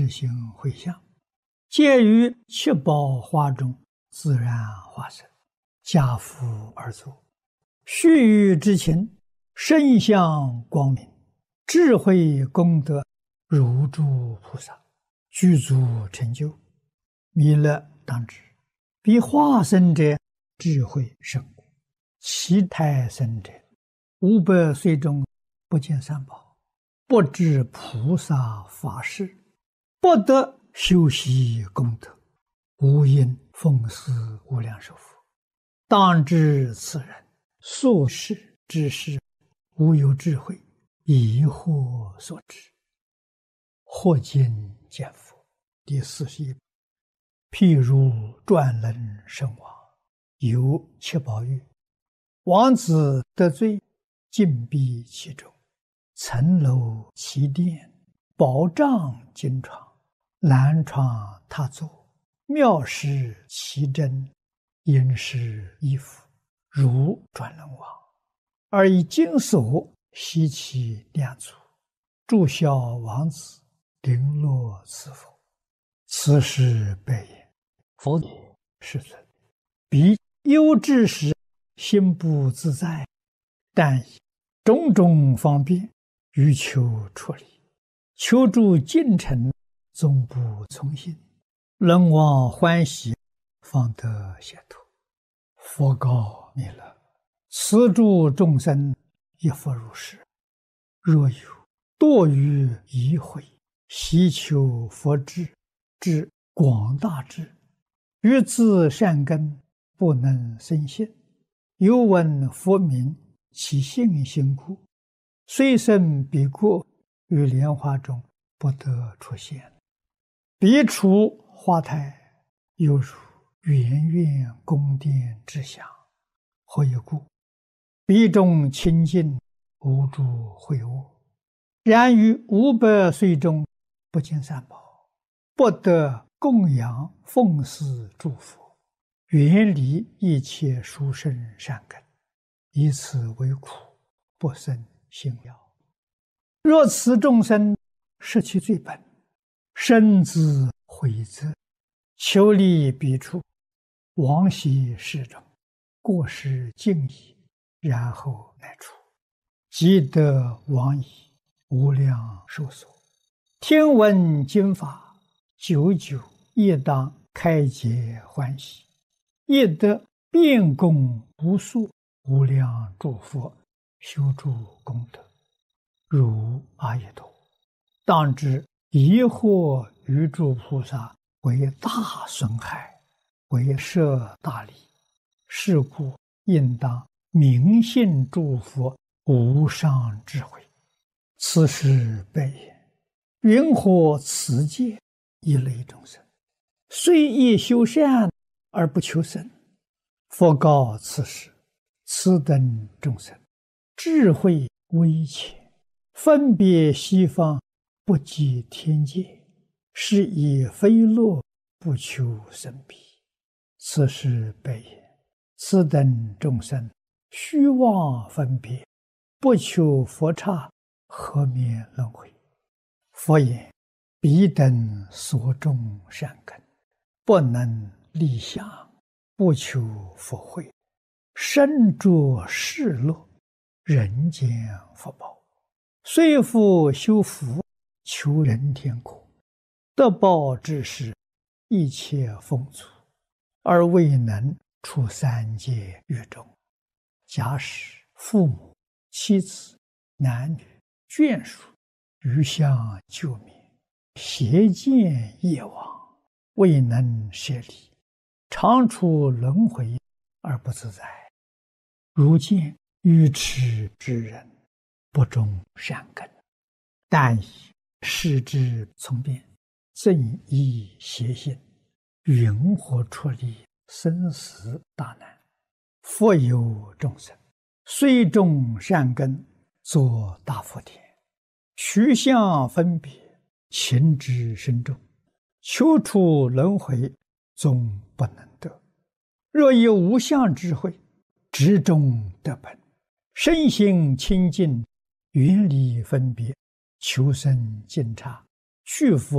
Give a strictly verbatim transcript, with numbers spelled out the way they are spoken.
行回向，皆于七宝花中自然化生，家福而作。须臾之情，身相光明，智慧功德如诸菩萨，具足成就。弥勒当知，彼化生者智慧甚故，其胎生者五百岁中不见三宝，不知菩萨法事，不得修习功德，无因奉祀无量寿佛。当知此人所事之事，无有智慧，疑惑所致。或今见佛第四十一。譬如转轮圣王，有七宝玉，王子得罪，禁闭其中，层楼其殿，宝帐金床，兰床榻座，妙施奇珍，殷实衣服，如转轮王，而以金锁悉其两足，祝孝王子，绫罗赐福。此时白言：佛也，世尊，彼忧之时，心不自在，但以种种方便，欲求出离，求助进程，总不从心，人望欢喜，方得解脱。佛告弥勒：此诸众生亦复如是。若有多于疑慧，希求佛智之广大智，欲自善根，不能生信，有闻佛名，其信心故，虽生彼国，于莲花中不得出现。彼处花台，犹如圆圆宫殿之祥。何以故？彼中清净，无诸秽恶。然于五百岁中，不见三宝，不得供养奉祀诸佛，远离一切殊胜善根，以此为苦，不生信要。若此众生失其最本，身自毁则，求离彼处，往昔世中，过失尽矣，然后乃出，即得往矣，无量寿所。听闻经法，久久亦当开解欢喜，亦得遍供无数无量诸佛，修诸功德，如阿逸多。当知疑惑于诸菩萨，为大损害，为摄大利。是故应当明信诸佛无上智慧。此时白言：云何此界一类众生，虽亦修善而不求生？佛告此时：此等众生智慧微浅，分别西方，不及天界，是以非乐，不求生彼。此时白言：此等众生虚妄分别，不求佛刹，何免轮回？佛言：彼等所种善根，不能立想，不求佛慧，身着世乐，人间福报，虽复修福，求人天国，得报之时，一切丰足，而未能出三界狱中。假使父母、妻子、男女、眷属余相救灭，邪见业往，未能舍离，常处轮回而不自在。如见愚痴之人，不种善根，但以视之从变，正依邪心，云何出离生死大难？佛有众生，虽种善根，作大福田，取相分别，情之深重，求出轮回，终不能得。若以无相智慧，直中得本，身心清净，远离分别，求生净刹，去佛